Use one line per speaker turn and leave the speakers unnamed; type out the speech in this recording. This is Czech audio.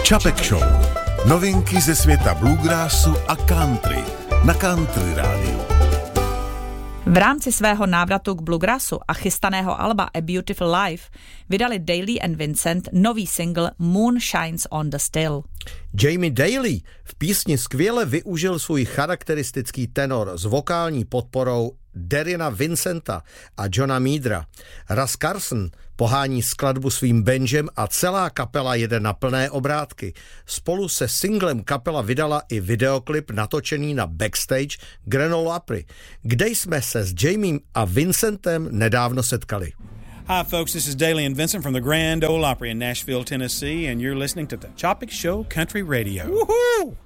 Čapek Show. Novinky ze světa bluegrassu a country na Country Rádiu.
V rámci svého návratu k bluegrassu a chystaného alba A Beautiful Life vydali Dailey and Vincent nový single Moon Shines on the Still.
Jamie Dailey v písni skvěle využil svůj charakteristický tenor s vokální podporou Derryna Vincenta a Johna Meadera. Russ Carson pohání skladbu svým banjem a celá kapela jede na plné obrátky. Spolu se singlem kapela vydala i videoklip natočený na backstage Grand Ole Opry, kde jsme se s Jamiem a Vincentem nedávno setkali.
Hi folks, this is Dailey and Vincent from the Grand Ole Opry in Nashville, Tennessee, and you're listening to the Chopik Show Country Radio.
Woohoo!